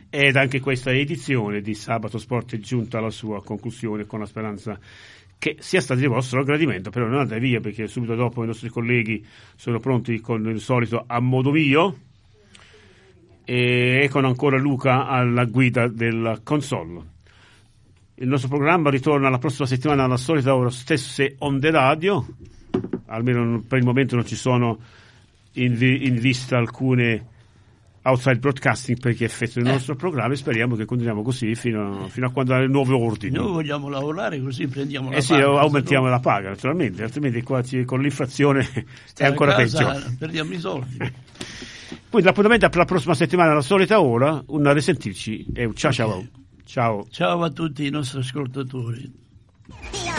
Ed anche questa edizione di Sabato Sport è giunta alla sua conclusione, con la speranza che sia stato di vostro gradimento. Però non andate via, perché subito dopo i nostri colleghi sono pronti con il solito A Modo Mio, e con ancora Luca alla guida della console. Il nostro programma ritorna la prossima settimana alla solita ora, stesse onde radio, almeno per il momento non ci sono in vista alcune outside broadcasting per chi effettua il nostro programma, e speriamo che continuiamo così fino a quando ha il nuovo ordine. Noi vogliamo lavorare, così prendiamo la paga. Sì, aumentiamo la paga naturalmente, altrimenti qua con l'inflazione è ancora peggio. Perdiamo i soldi. Quindi l'appuntamento per la prossima settimana alla solita ora, un risentirci e ciao. Ciao a tutti i nostri ascoltatori.